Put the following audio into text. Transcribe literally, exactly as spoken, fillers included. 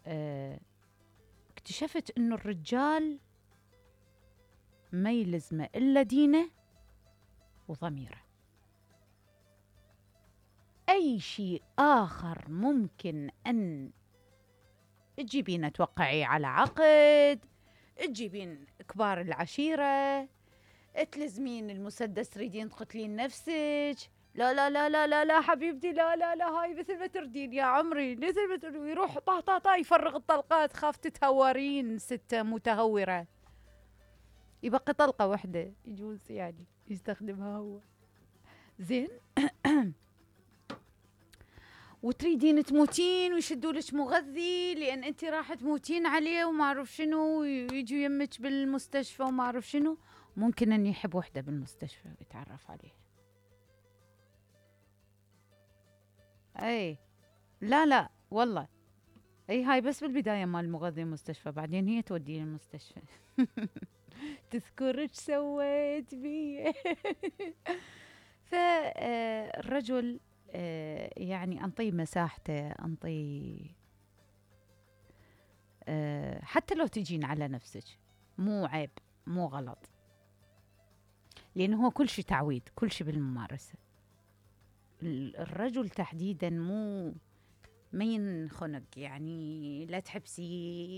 آه اكتشفت إنه الرجال ما يلزمه إلا دينه وضميره. أي شيء آخر ممكن أن تجيبين توقعي على عقد، تجيبين كبار العشيرة، تلزمين المسدس تريدين تقتلين نفسك. لا لا لا لا لا لا حبيبتي، لا لا لا، هاي مثل ما تردين يا عمري، مثل ما تردين. يروح طا طا طا يفرغ الطلقات، خاف تتهورين ستة متهورة. يبقى طلقة واحدة يجوز يعني يستخدمها هو. زين. وتريدين تموتين ويشدوا لك مغذي لان انت راح تموتين عليه وما اعرف شنو، ويجوا يمك بالمستشفى وما اعرف شنو. ممكن ان يحب وحده بالمستشفى ويتعرف عليها. اي لا لا والله. اي هاي بس بالبدايه مال المغذي المستشفى، بعدين هي توديه المستشفى. تذكر ايش سويت بي. فالرجل يعني انطيه مساحته، انطيه أه حتى لو تجين على نفسك، مو عيب، مو غلط، لأنه هو كل شيء تعويد، كل شيء بالممارسة. الرجل تحديدا مو ما ينخنق، يعني لا تحبسي